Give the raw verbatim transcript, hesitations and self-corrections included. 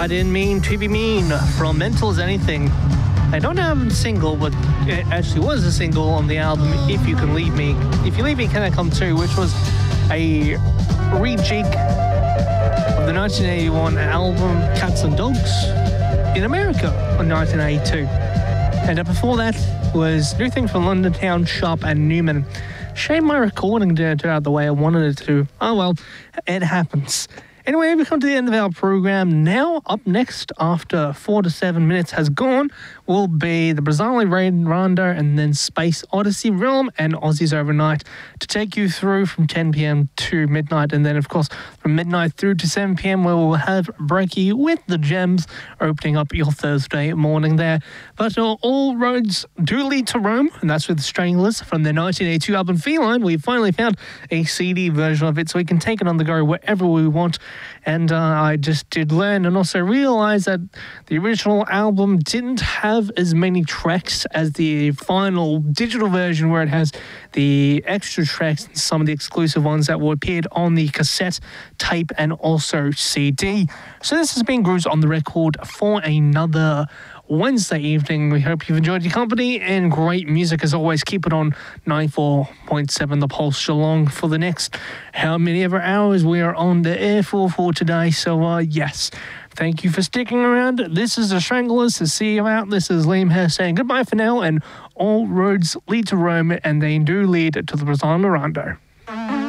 I didn't mean to be mean from Mental as Anything. I don't have a single, but it actually was a single on the album If You Can Leave Me. If You Leave Me, Can I Come Too, which was a rejig of the nineteen eighty-one album Cats and Dogs in America in nineteen eighty-two. And before that was new things from London Town, Sharp and Newman. Shame my recording didn't turn out the way I wanted it to. Oh well, it happens. Anyway, we come to the end of our program now. Up next, after four to seven minutes has gone, will be the Brazili Raid Rondo and then Space Odyssey Realm and Aussies Overnight to take you through from ten p.m. to midnight. And then, of course, from midnight through to seven p.m, we will have Breaky with the Gems opening up your Thursday morning there. But uh, all roads do lead to Rome, and that's with Stranglers from their nineteen eighty-two album Feline. We finally found a C D version of it, so we can take it on the go wherever we want. And uh, I just did learn and also realize that the original album didn't have as many tracks as the final digital version, where it has the extra tracks and some of the exclusive ones that were appeared on the cassette, tape, and also C D. So this has been Grooves on the Record for another Wednesday evening. We hope you've enjoyed your company and great music as always. Keep it on ninety-four point seven The Pulse Geelong for the next how many ever hours we are on the air for for today. So uh, yes, thank you for sticking around. This is the Stranglers to see you out. This is Liam Hare saying goodbye for now, and all roads lead to Rome, and they do lead to the Brazil Rondo.